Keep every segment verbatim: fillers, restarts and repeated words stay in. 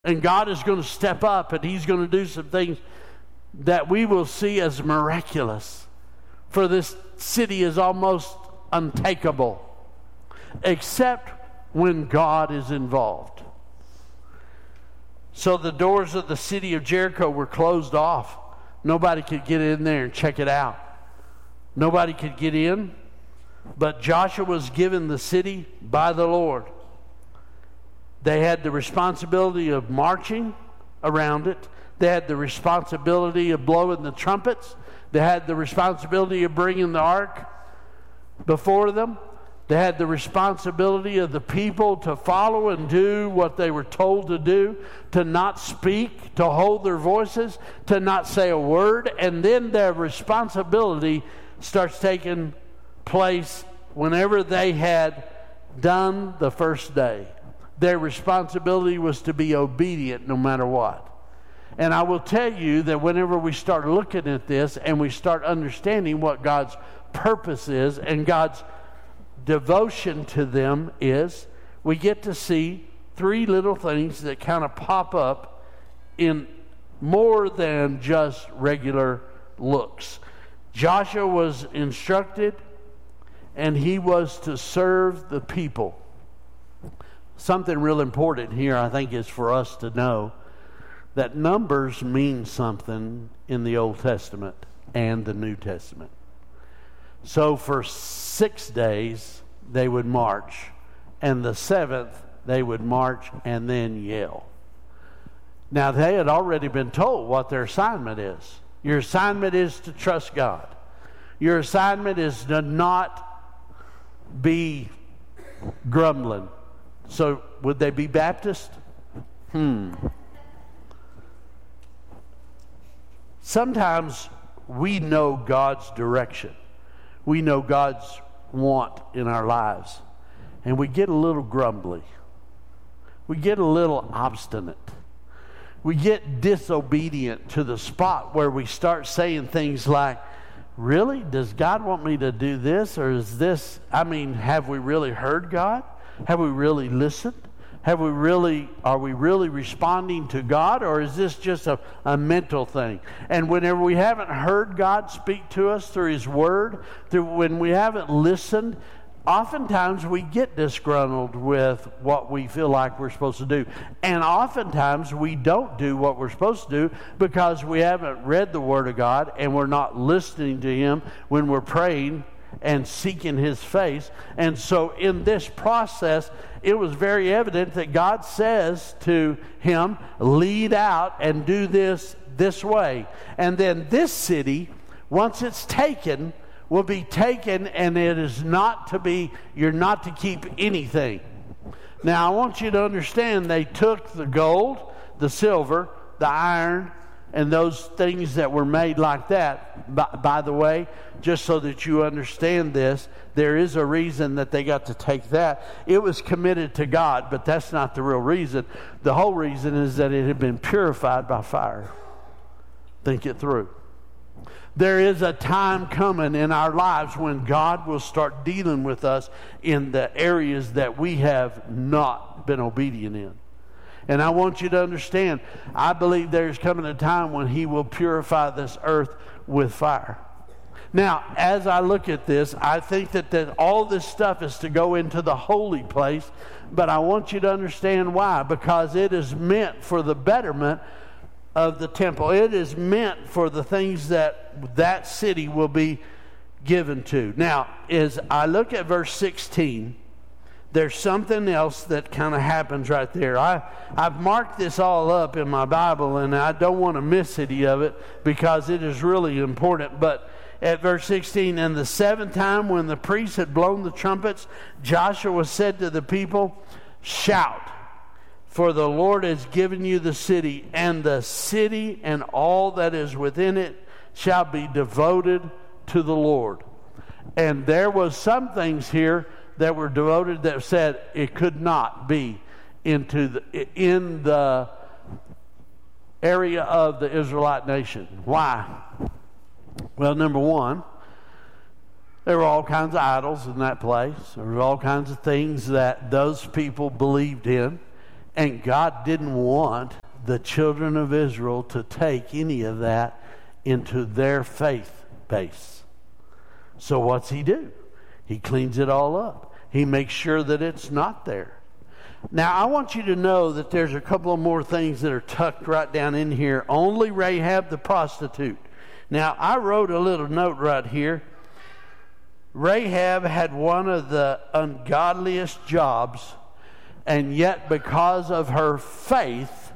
And God is going to step up, and he's going to do some things that we will see as miraculous. For this city is almost untakeable, except when God is involved. So the doors of the city of Jericho were closed off. Nobody could get in there and check it out. Nobody could get in, but Joshua was given the city by the Lord. They had the responsibility of marching around it. They had the responsibility of blowing the trumpets. They had the responsibility of bringing the ark before them. They had the responsibility of the people to follow and do what they were told to do, to not speak, to hold their voices, to not say a word. And then their responsibility starts taking place whenever they had done the first day. Their responsibility was to be obedient no matter what. And I will tell you that whenever we start looking at this and we start understanding what God's purpose is and God's devotion to them is, we get to see three little things that kind of pop up in more than just regular looks. Joshua was instructed, and he was to serve the people. Something real important here, I think, is for us to know that numbers mean something in the Old Testament and the New Testament. So for six days, they would march, and the seventh, they would march and then yell. Now, they had already been told what their assignment is. Your assignment is to trust God. Your assignment is to not be grumbling. So, would they be Baptist? Hmm. Sometimes we know God's direction. We know God's want in our lives. And we get a little grumbly. We get a little obstinate. We get disobedient to the spot where we start saying things like, really? Does God want me to do this? Or is this, I mean, have we really heard God? Have we really listened? Have we really, are we really responding to God? Or is this just a, a mental thing? And whenever we haven't heard God speak to us through His Word, through when we haven't listened, oftentimes we get disgruntled with what we feel like we're supposed to do. And oftentimes we don't do what we're supposed to do because we haven't read the Word of God and we're not listening to Him when we're praying and seeking His face. And so in this process, it was very evident that God says to him, lead out and do this this way. And then this city, once it's taken, will be taken, and it is not to be, you're not to keep anything. Now, I want you to understand, they took the gold, the silver, the iron, and those things that were made like that. By, by the way, just so that you understand this, there is a reason that they got to take that. It was committed to God, but that's not the real reason. The whole reason is that it had been purified by fire. Think it through. There is a time coming in our lives when God will start dealing with us in the areas that we have not been obedient in. And I want you to understand, I believe there's coming a time when He will purify this earth with fire. Now, as I look at this, I think that, that all this stuff is to go into the holy place, but I want you to understand why. Because it is meant for the betterment of the temple. It is meant for the things that that city will be given to. Now, as I look at verse sixteen, there's something else that kind of happens right there. I, I've marked this all up in my Bible, and I don't want to miss any of it because it is really important. But at verse sixteen, and the seventh time when the priests had blown the trumpets, Joshua said to the people, shout, for the Lord has given you the city, and the city and all that is within it shall be devoted to the Lord. And there was some things here that were devoted that said it could not be into the, in the area of the Israelite nation. Why? Well, number one, there were all kinds of idols in that place. There were all kinds of things that those people believed in. And God didn't want the children of Israel to take any of that into their faith base. So what's he do? He cleans it all up. He makes sure that it's not there. Now, I want you to know that there's a couple of more things that are tucked right down in here. Only Rahab the prostitute. Now, I wrote a little note right here. Rahab had one of the ungodliest jobs, and yet because of her faith,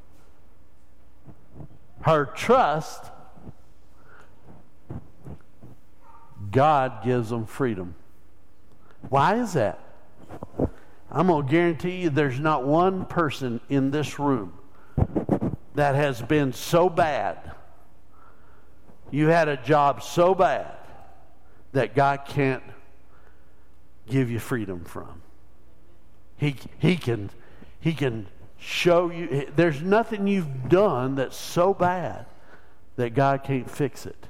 her trust, God gives them freedom. Why is that? I'm going to guarantee you there's not one person in this room that has been so bad, you had a job so bad, that God can't give you freedom from. He, he, can, he can show you. There's nothing you've done that's so bad that God can't fix it.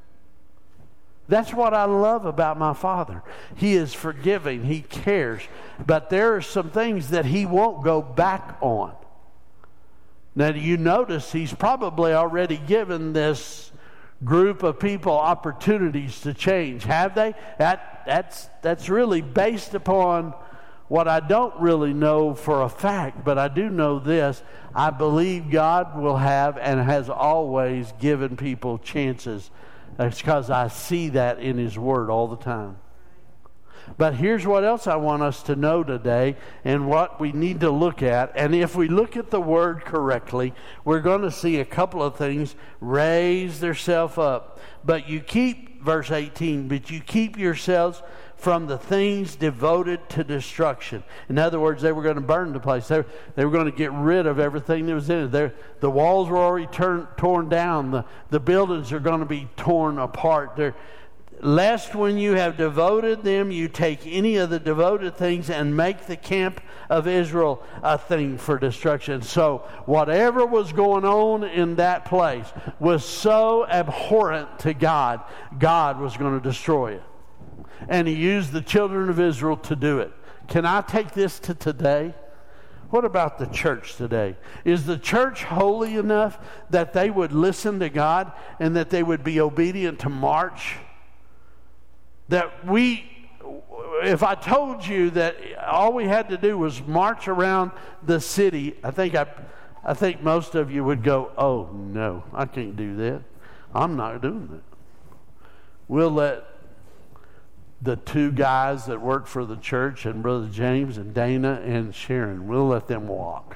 That's what I love about my Father. He is forgiving. He cares. But there are some things that He won't go back on. Now, you notice He's probably already given this group of people opportunities to change. Have they? That, that's, that's really based upon what I don't really know for a fact, but I do know this. I believe God will have and has always given people chances. That's because I see that in His Word all the time. But here's what else I want us to know today and what we need to look at. And if we look at the Word correctly, we're going to see a couple of things raise themselves up. But you keep, verse eighteen, but you keep yourselves from the things devoted to destruction. In other words, they were going to burn the place. They, they were going to get rid of everything that was in it. They're, the walls were already turn, torn down. The, the buildings are going to be torn apart. They're, lest when you have devoted them, you take any of the devoted things and make the camp of Israel a thing for destruction. So whatever was going on in that place was so abhorrent to God, God was going to destroy it. And He used the children of Israel to do it. Can I take this to today? What about the church today? Is the church holy enough that they would listen to God and that they would be obedient to march? That we, if I told you that all we had to do was march around the city, I think I, I think most of you would go, "Oh no, I can't do that. I'm not doing that." We'll let the two guys that work for the church, and Brother James and Dana and Sharon, we'll let them walk.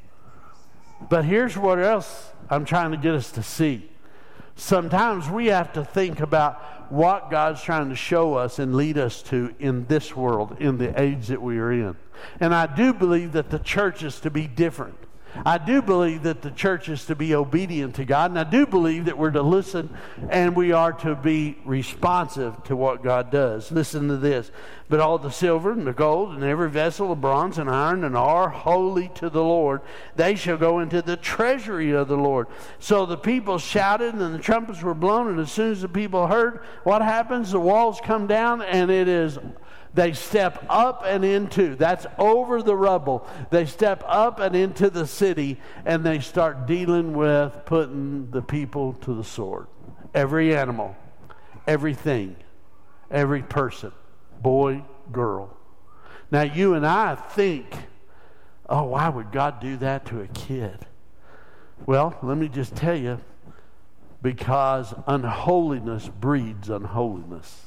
But here's what else I'm trying to get us to see. Sometimes we have to think about what God's trying to show us and lead us to in this world, in the age that we are in. And I do believe that the church is to be different. I do believe that the church is to be obedient to God, and I do believe that we're to listen and we are to be responsive to what God does. Listen to this. But all the silver and the gold and every vessel of bronze and iron and are holy to the Lord. They shall go into the treasury of the Lord. So the people shouted and the trumpets were blown, and as soon as the people heard, what happens? The walls come down, and it is... They step up and into, that's over the rubble. They step up and into the city, and they start dealing with putting the people to the sword. Every animal, everything, every person, boy, girl. Now you and I think, oh, why would God do that to a kid? Well, let me just tell you, because unholiness breeds unholiness.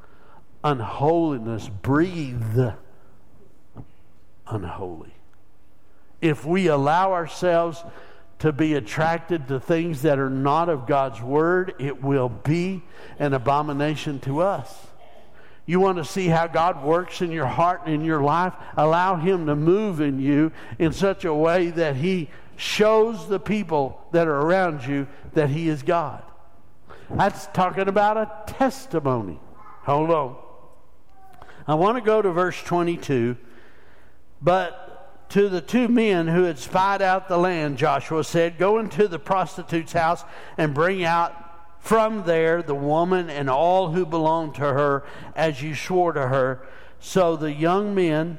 Unholiness breathe unholy. If we allow ourselves to be attracted to things that are not of God's Word, it will be an abomination to us. You want to see how God works in your heart and in your life? Allow Him to move in you in such a way that He shows the people that are around you that He is God. That's talking about a testimony. Hold on. I want to go to verse twenty-two. But to the two men who had spied out the land, Joshua said, "Go into the prostitute's house and bring out from there the woman and all who belong to her, as you swore to her." So the young men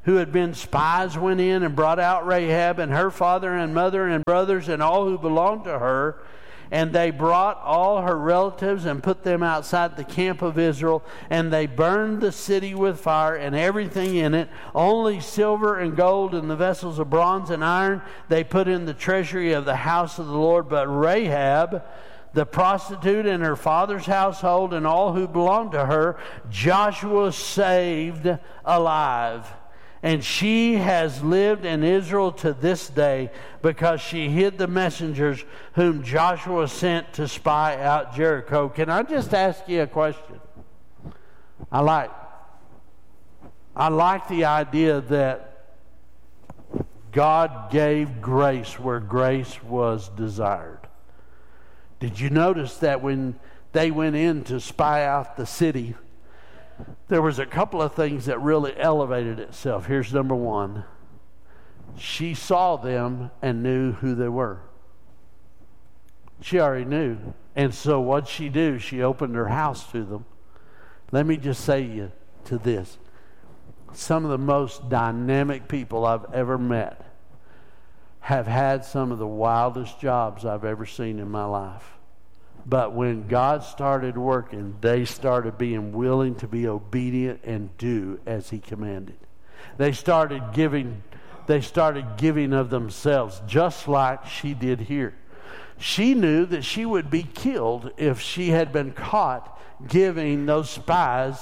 who had been spies went in and brought out Rahab and her father and mother and brothers and all who belonged to her. And they brought all her relatives and put them outside the camp of Israel. And they burned the city with fire and everything in it. Only silver and gold and the vessels of bronze and iron they put in the treasury of the house of the Lord. But Rahab, the prostitute, and her father's household and all who belonged to her, Joshua saved alive. And she has lived in Israel to this day because she hid the messengers whom Joshua sent to spy out Jericho. Can I just ask you a question? I like, I like the idea that God gave grace where grace was desired. Did you notice that when they went in to spy out the city, there was a couple of things that really elevated itself. Here's number one. She saw them and knew who they were. She already knew. And so what'd she do? She opened her house to them. Let me just say you to this. Some of the most dynamic people I've ever met have had some of the wildest jobs I've ever seen in my life. But when God started working, they started being willing to be obedient and do as He commanded. They started giving, they started giving of themselves, just like she did here. She knew that she would be killed if she had been caught giving those spies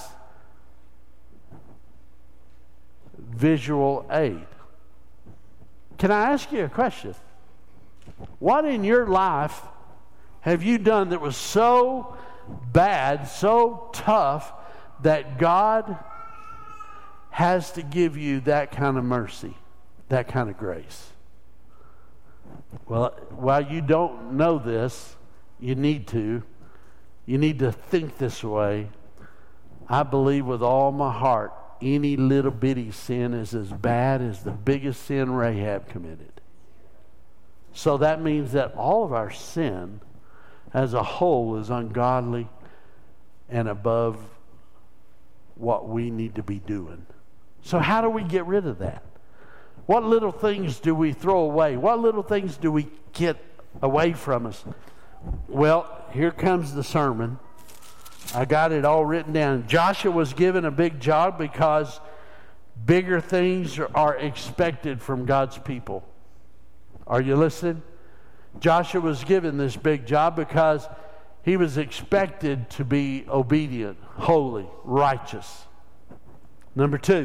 visual aid. Can I ask you a question? What in your life have you done that was so bad, so tough, that God has to give you that kind of mercy, that kind of grace? Well, while you don't know this, you need to. You need to think this way. I believe with all my heart, any little bitty sin is as bad as the biggest sin Rahab committed. So that means that all of our sin as a whole is ungodly and above what we need to be doing. So how do we get rid of that? What little things do we throw away? What little things do we get away from us? Well, here comes the sermon. I got it all written down. Joshua was given a big job because bigger things are expected from God's people. Are you listening? Joshua was given this big job because he was expected to be obedient, holy, righteous. Number two,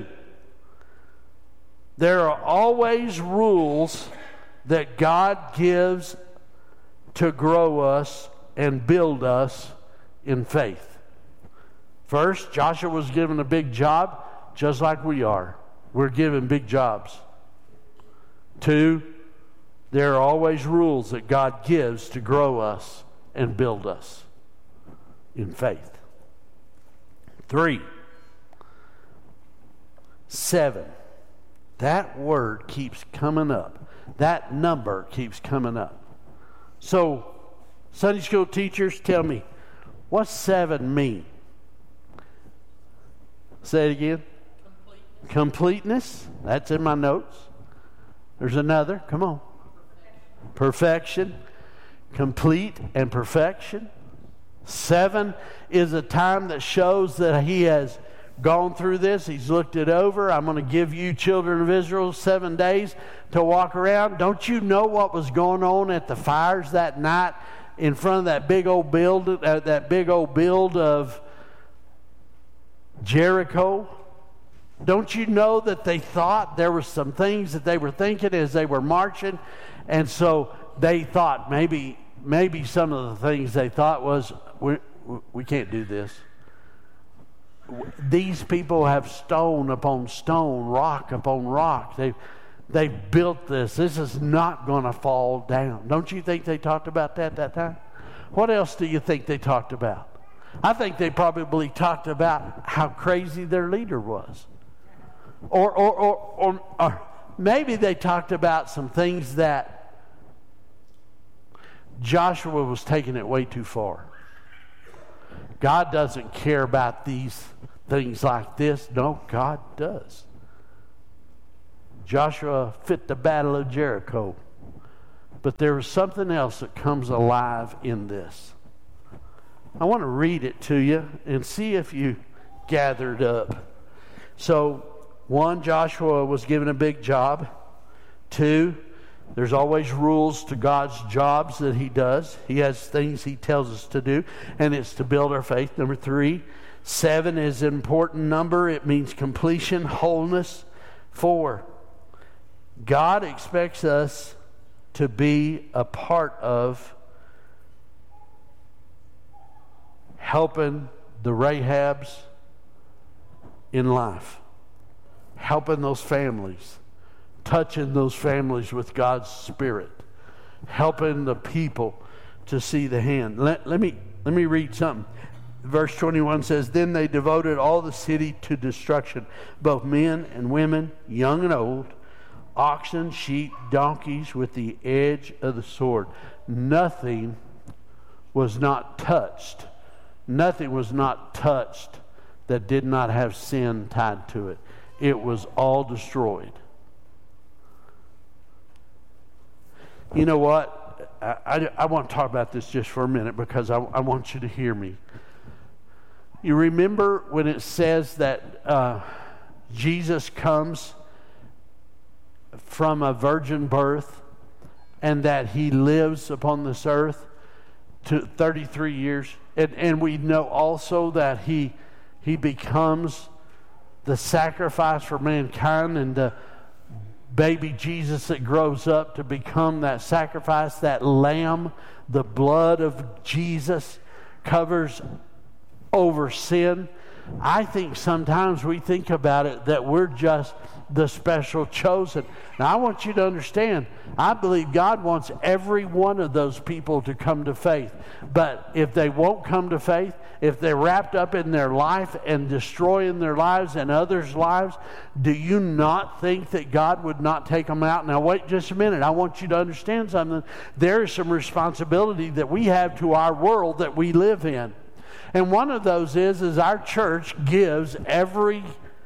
there are always rules that God gives to grow us and build us in faith. First, Joshua was given a big job just like we are. We're given big jobs. Two, there are always rules that God gives to grow us and build us in faith. Three, seven. That word keeps coming up. That number keeps coming up. So, Sunday school teachers, tell me, what's seven mean? Say it again. Completeness. Completeness. That's in my notes. There's another. Come on. Perfection, complete and perfection. Seven is a time that shows that he has gone through this. He's looked it over. I'm going to give you, children of Israel, seven days to walk around. Don't you know what was going on at the fires that night in front of that big old build, uh, that big old build of Jericho? Don't you know that they thought there were some things that they were thinking as they were marching? And so they thought maybe maybe some of the things they thought was, we, we can't do this. These people have stone upon stone, rock upon rock. They they built this. This is not going to fall down. Don't you think they talked about that that time? What else do you think they talked about? I think they probably talked about how crazy their leader was. Or or or, or, or maybe they talked about some things that Joshua was taking it way too far. God doesn't care about these things like this. No, God does. Joshua fit the battle of Jericho. But there is something else that comes alive in this. I want to read it to you and see if you gathered up. So, one, Joshua was given a big job. Two, there's always rules to God's jobs that he does. He has things he tells us to do, and it's to build our faith. Number three, seven is an important number. It means completion, wholeness. Four, God expects us to be a part of helping the Rahabs in life, helping those families, touching those families with God's Spirit, helping the people to see the hand. Let, let me let me read something. Verse twenty-one says, "Then they devoted all the city to destruction, both men and women, young and old, oxen, sheep, donkeys, with the edge of the sword. Nothing was not touched. Nothing was not touched that did not have sin tied to it. It was all destroyed." You know what? I, I, I want to talk about this just for a minute because I, I want you to hear me. You remember when it says that uh, Jesus comes from a virgin birth and that he lives upon this earth to thirty-three years? And, and we know also that he he becomes the sacrifice for mankind, and the baby Jesus that grows up to become that sacrifice, that lamb. The blood of Jesus covers over sin. I think sometimes we think about it that we're just the special chosen. Now, I want you to understand, I believe God wants every one of those people to come to faith. But if they won't come to faith, if they're wrapped up in their life and destroying their lives and others' lives, do you not think that God would not take them out? Now, wait just a minute. I want you to understand something. There is some responsibility that we have to our world that we live in. And one of those is, is our church gives every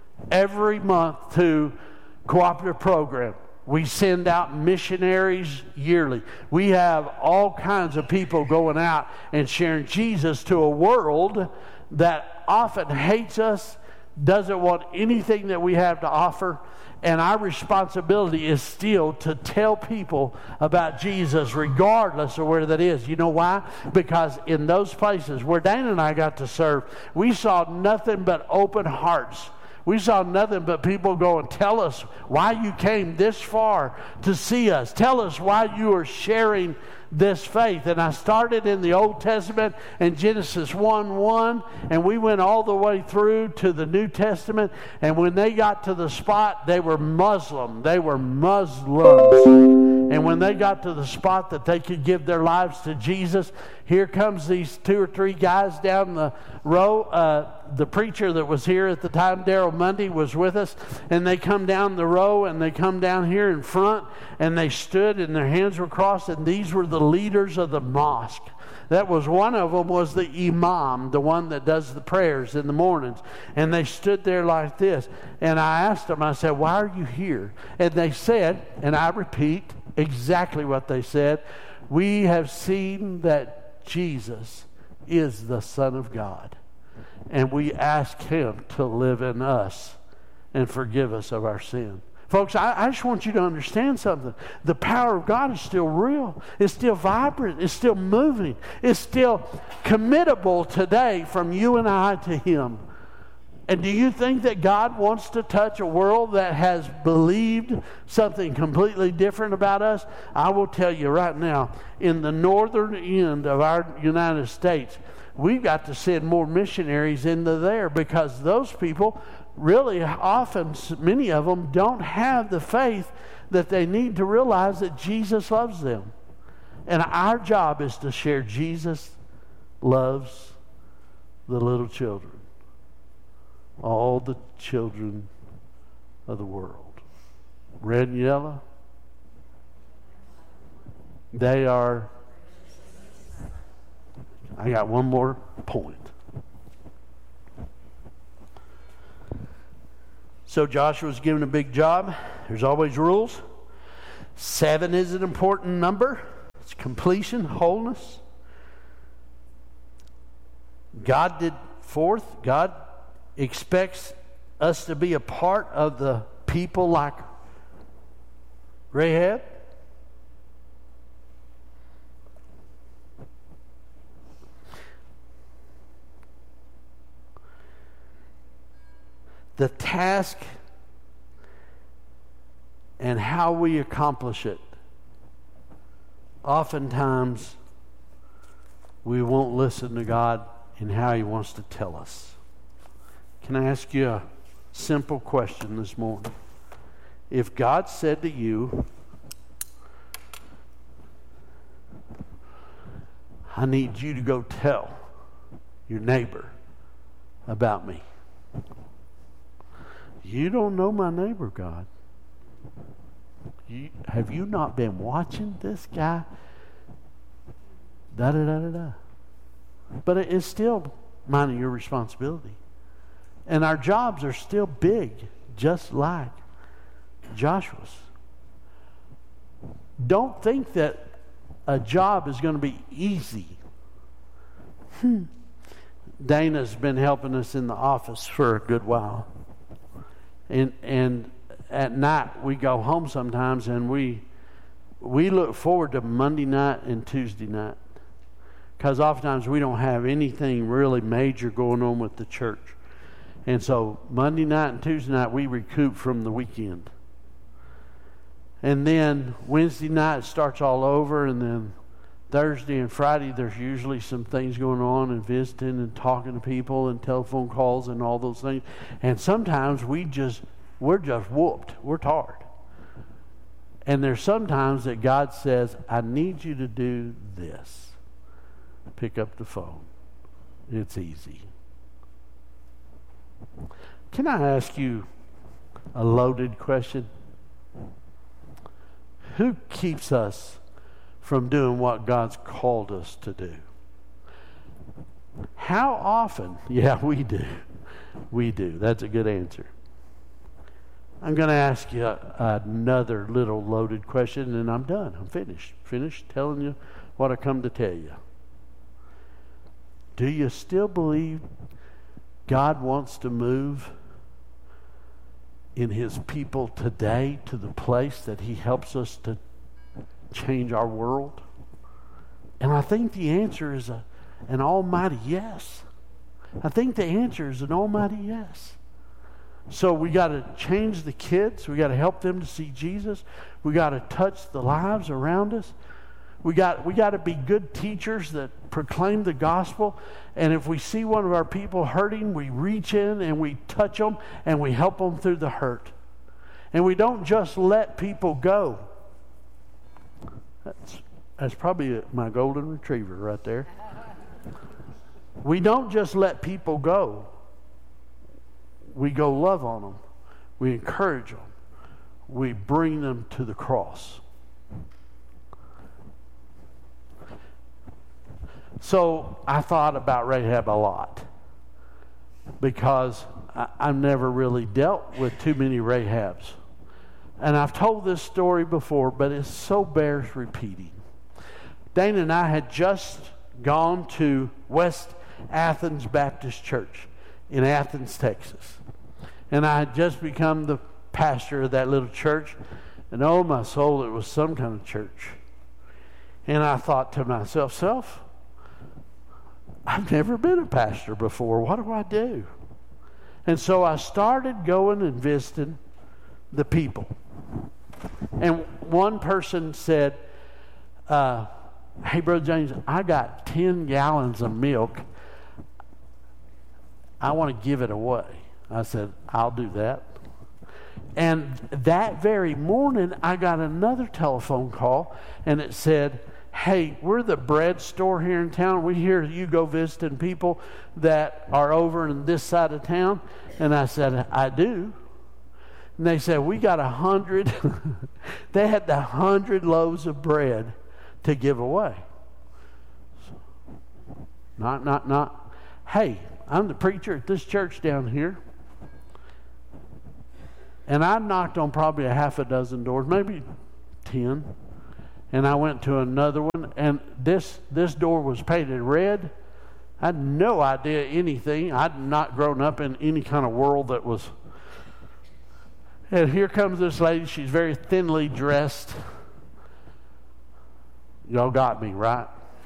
every month to cooperative program. We send out missionaries yearly. We have all kinds of people going out and sharing Jesus to a world that often hates us, doesn't want anything that we have to offer. And our responsibility is still to tell people about Jesus regardless of where that is. You know why? Because in those places where Dana and I got to serve, we saw nothing but open hearts. We saw nothing but people going, "Tell us why you came this far to see us. Tell us why you are sharing this faith." And I started in the Old Testament in Genesis one one, and we went all the way through to the New Testament. And when they got to the spot, they were Muslim. They were Muslims. And when they got to the spot that they could give their lives to Jesus, here comes these two or three guys down the row. Uh, the preacher that was here at the time, Daryl Mundy, was with us. And they come down the row, and they come down here in front, and they stood, and their hands were crossed, and these were the leaders of the mosque. That was one of them was the imam, the one that does the prayers in the mornings. And they stood there like this. And I asked them, I said, "Why are you here?" And they said, and I repeat exactly what they said, "We have seen that Jesus is the Son of God. And we ask him to live in us and forgive us of our sin." Folks, I, I just want you to understand something. The power of God is still real. It's still vibrant. It's still moving. It's still committable today from you and I to him. And do you think that God wants to touch a world that has believed something completely different about us? I will tell you right now, in the northern end of our United States, we've got to send more missionaries into there because those people really often, many of them, don't have the faith that they need to realize that Jesus loves them. And our job is to share Jesus loves the little children, all the children of the world. Red and yellow, they are. I got one more point. So Joshua was given a big job. There's always rules. Seven is an important number. It's completion, wholeness. God did fourth. God expects us to be a part of the people like Rahab. The task and how we accomplish it. Oftentimes, we won't listen to God in how He wants to tell us. Can I ask you a simple question this morning? If God said to you, I need you to go tell your neighbor about me. You don't know my neighbor, God. You, have you not been watching this guy? Da da da da da. But it is still mine and your responsibility. And our jobs are still big, just like Joshua's. Don't think that a job is going to be easy. Hmm. Dana's been helping us in the office for a good while. And and at night we go home sometimes, and we we look forward to Monday night and Tuesday night, because oftentimes we don't have anything really major going on with the church. And so Monday night and Tuesday night we recoup from the weekend. And then Wednesday night it starts all over, and then Thursday and Friday there's usually some things going on, and visiting and talking to people and telephone calls and all those things. And sometimes we just, we're just whooped. We're tired. And there's sometimes that God says, I need you to do this. Pick up the phone. It's easy. Can I ask you a loaded question? Who keeps us from doing what God's called us to do? How often? Yeah, we do. We do. That's a good answer. I'm going to ask you a, another little loaded question, and I'm done. I'm finished. Finished telling you what I come to tell you. Do you still believe God wants to move in His people today to the place that He helps us to change our world? And I think the answer is a, an almighty yes. I think the answer is an almighty yes. So we got to change the kids. We got to help them to see Jesus. We got to touch the lives around us. We got we got to be good teachers that proclaim the gospel. And if we see one of our people hurting, we reach in and we touch them and we help them through the hurt. And we don't just let people go. That's, that's probably my golden retriever right there. We don't just let people go. We go love on them. We encourage them. We bring them to the cross. So I thought about Rahab a lot, because I, I've never really dealt with too many Rahabs. And I've told this story before, but it so bears repeating. Dana and I had just gone to West Athens Baptist Church in Athens, Texas. And I had just become the pastor of that little church. And oh my soul, it was some kind of church. And I thought to myself, self, I've never been a pastor before. What do I do? And so I started going and visiting the people. And one person said, uh, hey, Brother James, I got ten gallons of milk. I want to give it away. I said, I'll do that. And that very morning, I got another telephone call, and it said, hey, we're the bread store here in town. We hear you go visiting people that are over in this side of town. And I said, I do. And they said, we got a hundred. They had the hundred loaves of bread to give away. So, not, not, not. Hey, I'm the preacher at this church down here. And I knocked on probably a half a dozen doors, maybe ten. And I went to another one, and this this door was painted red. I had no idea anything. I'd not grown up in any kind of world that was. And here comes this lady. She's very thinly dressed. Y'all got me, right?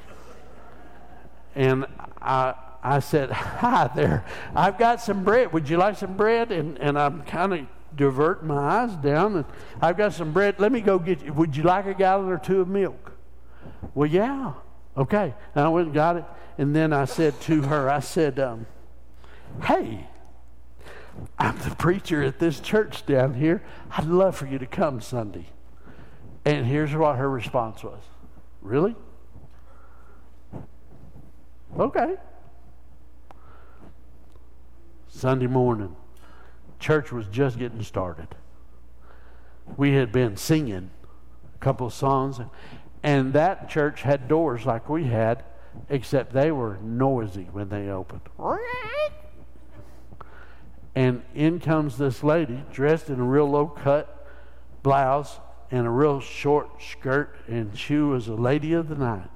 And I I said, "Hi there. I've got some bread. Would you like some bread?" And and I'm kind of diverting my eyes down, and I've got some bread. Let me go get you. Would you like a gallon or two of milk? Well, yeah. Okay. And I went and got it. And then I said to her, I said, um, "Hey, I'm the preacher at this church down here. I'd love for you to come Sunday." And here's what her response was. "Really? Okay." Sunday morning, church was just getting started. We had been singing a couple of songs, and that church had doors like we had, except they were noisy when they opened. And in comes this lady dressed in a real low-cut blouse and a real short skirt, and she was a lady of the night.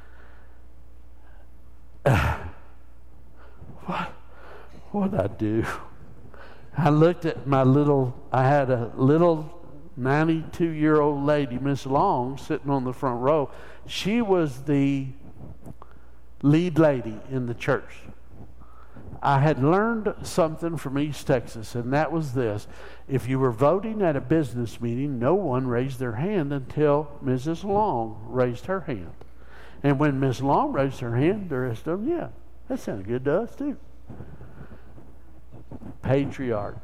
Uh, what? What'd I do? I looked at my little, I had a little ninety-two-year-old lady, Miss Long, sitting on the front row. She was the lead lady in the church. I had learned something from East Texas, and that was this. If you were voting at a business meeting, no one raised their hand until Missus Long raised her hand. And when Miss Long raised her hand, the rest of them, yeah, that sounded good to us too. Patriarch.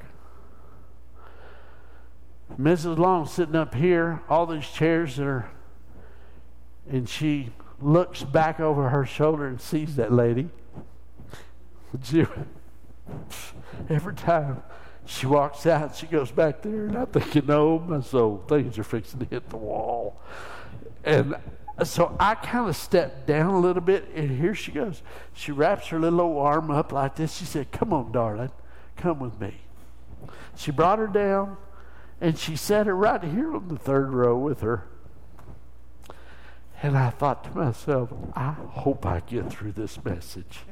Missus Long sitting up here, all these chairs that are, and she looks back over her shoulder and sees that lady. She, every time she walks out, she goes back there, and I'm thinking, oh, my soul, things are fixing to hit the wall. And so I kind of stepped down a little bit, and here she goes. She wraps her little old arm up like this. She said, "Come on, darling, come with me." She brought her down, and she sat her right here on the third row with her. And I thought to myself, I hope I get through this message.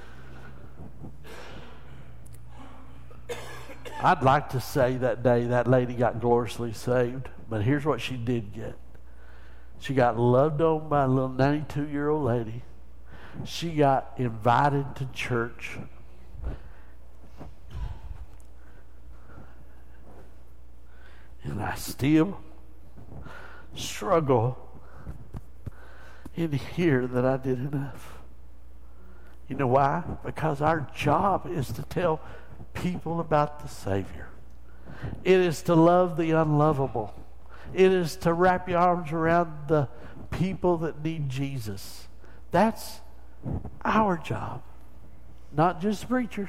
I'd like to say that day that lady got gloriously saved, but here's what she did get. She got loved on by a little ninety-two-year-old lady. She got invited to church. And I still struggle in here that I did enough. You know why? Because our job is to tell people about the Savior. It is to love the unlovable. It is to wrap your arms around the people that need Jesus. That's our job, not just preachers.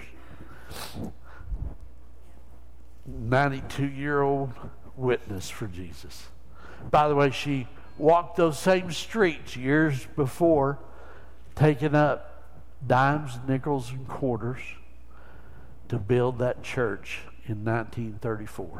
ninety-two-year-old witness for Jesus. By the way, she walked those same streets years before, taking up dimes, nickels, and quarters to build that church in nineteen thirty-four.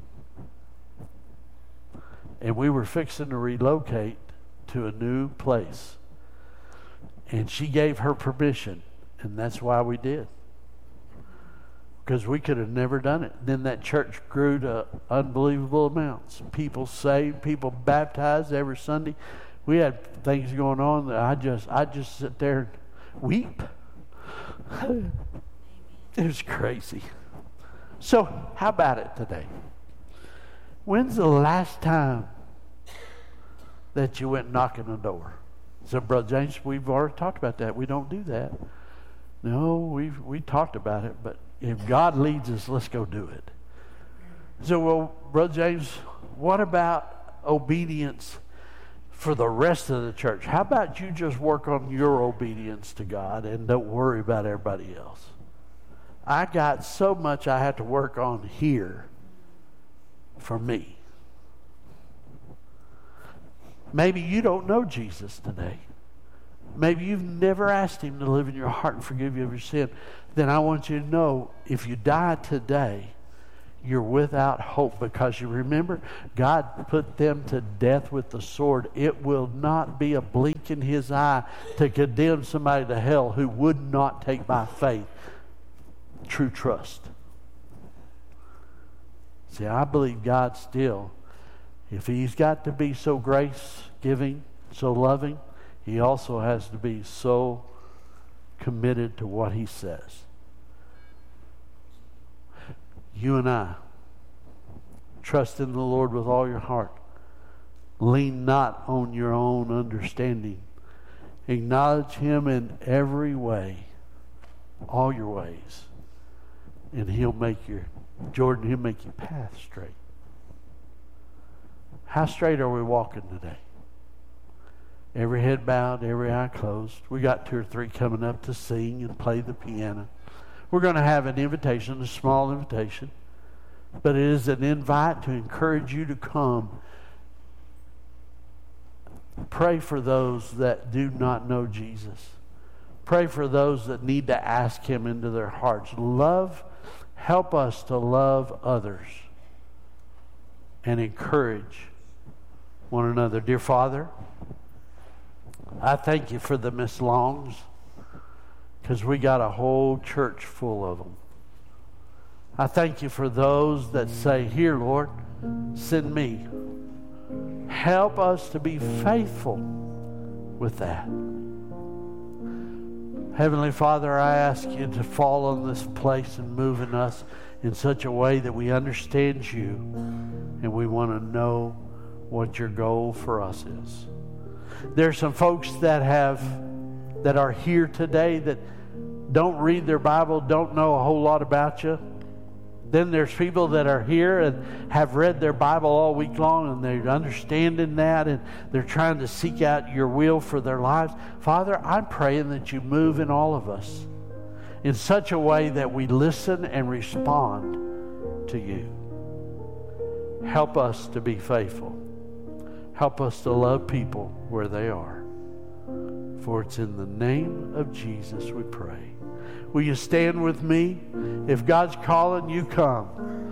And we were fixing to relocate to a new place. And she gave her permission, and that's why we did. Because we could have never done it. Then that church grew to unbelievable amounts. People saved, people baptized every Sunday. We had things going on that I just I just sit there and weep. It was crazy. So how about it today? When's the last time that you went knocking on the door? So, Brother James, we've already talked about that. We don't do that. No, we've we talked about it, but if God leads us, let's go do it. So, well, Brother James, what about obedience for the rest of the church? How about you just work on your obedience to God and don't worry about everybody else? I got so much I have to work on here for me. Maybe you don't know Jesus today. Maybe you've never asked him to live in your heart and forgive you of your sin. Then I want you to know, if you die today, you're without hope, because you remember, God put them to death with the sword. It will not be a blink in His eye to condemn somebody to hell who would not take by faith true trust. See, I believe God still, if He's got to be so grace-giving, so loving, He also has to be so committed to what He says. You and I, trust in the Lord with all your heart. Lean not on your own understanding. Acknowledge Him in every way, all your ways, and He'll make your, Jordan, He'll make your path straight. How straight are we walking today? Every head bowed, every eye closed. We got two or three coming up to sing and play the piano. We're going to have an invitation, a small invitation, but it is an invite to encourage you to come. Pray for those that do not know Jesus. Pray for those that need to ask Him into their hearts. Love, help us to love others and encourage one another. Dear Father, I thank You for the Miss Longs, because we got a whole church full of them. I thank You for those that say, here, Lord, send me. Help us to be faithful with that. Heavenly Father, I ask You to fall on this place and move in us in such a way that we understand You and we want to know what Your goal for us is. There's some folks that have that are here today that don't read their Bible, don't know a whole lot about You. Then there's people that are here and have read their Bible all week long, and they're understanding that, and they're trying to seek out Your will for their lives. Father, I'm praying that You move in all of us in such a way that we listen and respond to You. Help us to be faithful. Help us to love people where they are. For it's in the name of Jesus we pray. Will you stand with me? If God's calling, you come.